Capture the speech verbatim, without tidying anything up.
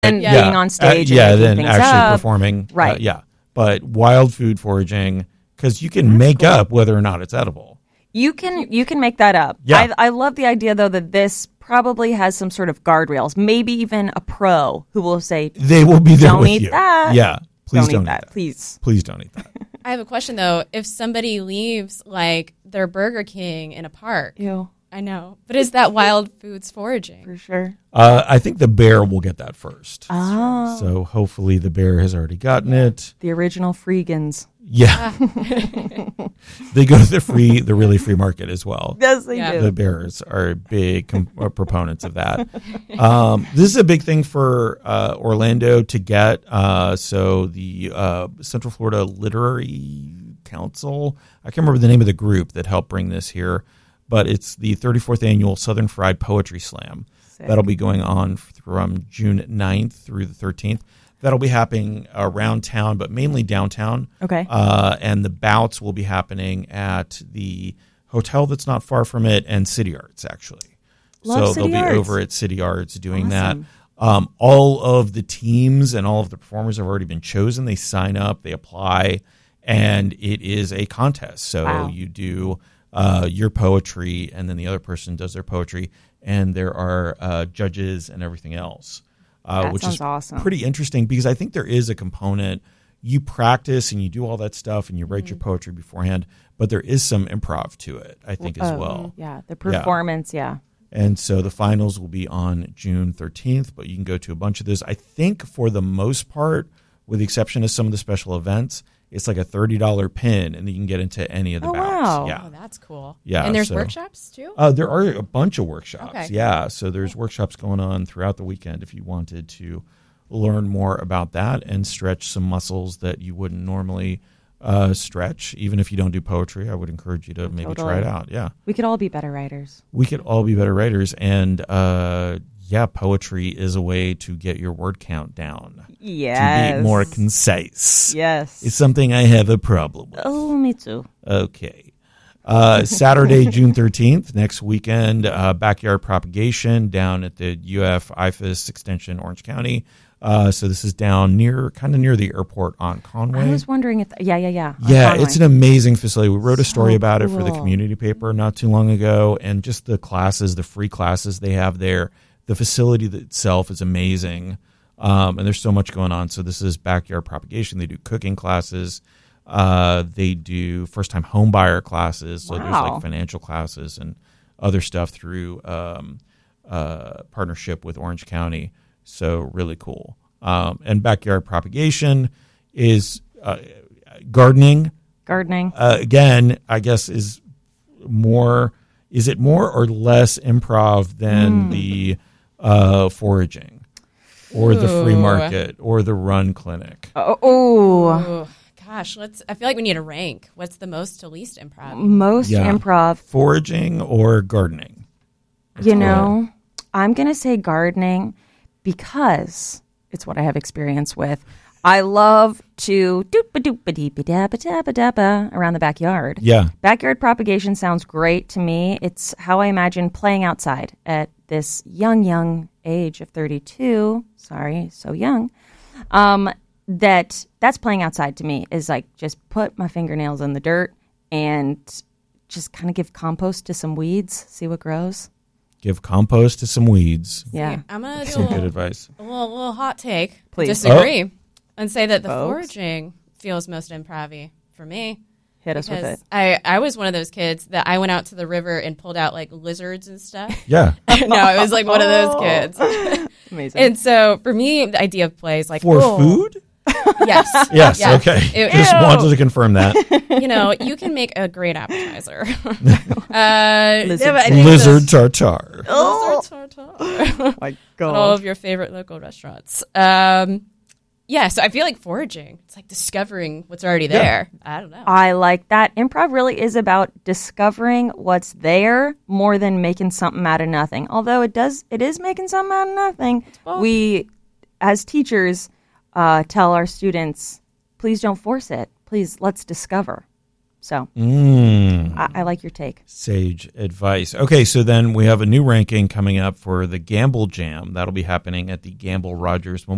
and yeah. being on stage, uh, and yeah, making then things actually up. performing, right? Uh, yeah, but wild food foraging, because you can That's make cool. up whether or not it's edible. You can you can make that up. Yeah. I, I love the idea though that this probably has some sort of guardrails. Maybe even a pro who will say they will be there don't with eat you. That. Yeah, please don't, don't eat eat that. that. Please, please don't eat that. I have a question though. If somebody leaves like their Burger King in a park, Ew. I know, but is that wild foods foraging? For sure. Uh, I think the bear will get that first. Oh. So hopefully the bear has already gotten it. The original Freegans. Yeah. They go to the free, the really free market as well. Yes, they Yeah. do. The bears are big com- uh, proponents of that. Um, this is a big thing for uh, Orlando to get. Uh, so the uh, Central Florida Literary Council, I can't remember the name of the group that helped bring this here, but it's the thirty-fourth Annual Southern Fried Poetry Slam. Sick. That'll be going on from June ninth through the thirteenth. That'll be happening around town, but mainly downtown. Okay. Uh, and the bouts will be happening at the hotel that's not far from it and City Arts, actually. Love so City they'll Arts. be over at City Arts doing Awesome. that. Um, all of the teams and all of the performers have already been chosen. They sign up, they apply, and it is a contest. So Wow. you do uh, your poetry, and then the other person does their poetry, and there are uh, judges and everything else. Uh, That which sounds is awesome. pretty interesting because I think there is a component. You practice and you do all that stuff and you write Mm-hmm. your poetry beforehand, but there is some improv to it, I think, as Oh, well. Yeah, the performance, yeah. And so the finals will be on June thirteenth, but you can go to a bunch of those. I think for the most part, with the exception of some of the special events, it's like a thirty dollars pin, and you can get into any of the Oh, bouts. wow. Yeah. Oh, that's cool. Yeah, and there's so- workshops too. Uh, there are a bunch of workshops. Okay. Yeah. So there's workshops going on throughout the weekend if you wanted to learn more about that and stretch some muscles that you wouldn't normally uh, stretch. Even if you don't do poetry, I would encourage you to maybe Totally. try it out. Yeah. We could all be better writers. We could all be better writers. And uh, yeah, poetry is a way to get your word count down. Yes. To be more concise. Yes. It's something I have a problem with. Oh, me too. Okay. Uh, Saturday, June thirteenth, next weekend, uh, Backyard Propagation down at the U F I F A S Extension, Orange County. Uh, so this is down near, kind of near the airport on Conway. I was wondering if, yeah, yeah, yeah. on Yeah, Conway. it's an amazing facility. We wrote a story So about it for the cool. community paper not too long ago, and just the classes, the free classes they have there. The facility itself is amazing, um, and there's so much going on. So this is Backyard Propagation. They do cooking classes. Uh, they do first-time home buyer classes. So there's Wow. like financial classes and other stuff through um, uh, partnership with Orange County. So really cool. Um, and Backyard Propagation is uh, gardening. Gardening. Uh, again, I guess is more. Is it more or less improv than Mm. the uh, foraging, or the free Ooh. market, or the run clinic? Oh, oh. Ooh, gosh, let's. I feel like we need a rank. What's the most to least improv? Most Yeah. improv. Foraging or gardening? You know, I'm going to say gardening because it's what I have experience with. I love to doop-a-doop-a-deep-a-dabba-dabba-dabba around the backyard. Yeah. Backyard propagation sounds great to me. It's how I imagine playing outside at this young, young age of thirty-two. Sorry, so young. Um, that that's playing outside to me is like just put my fingernails in the dirt and just kind of give compost to some weeds, see what grows. Give compost to some weeds. Yeah. I'm gonna do a Some good little, advice. a little, little hot take. Please. Disagree and say that the Folks. foraging feels most improv-y for me. Hit us with Because it. I, I was one of those kids that I went out to the river and pulled out like lizards and stuff. Yeah. No, I was like one of those kids. Amazing. And so for me, the idea of play is like, For oh, food? Yes. Yes. Yeah. Okay. It- Just Ew. wanted to confirm that. You know, you can make a great appetizer. uh, Lizard yeah, but I think Lizard the- tartar. Oh. Lizard tartar. my At all of your favorite local restaurants. Um, yeah, so I feel like foraging. It's like discovering what's already there. I don't know. I like that. Improv really is about discovering what's there more than making something out of nothing. Although it does, it is making something out of nothing. We, as teachers, uh, tell our students, please don't force it. Please, let's discover. So Mm. I, I like your take. Sage advice. Okay, so then we have a new ranking coming up for the Gamble Jam. That'll be happening at the Gamble Rogers Memorial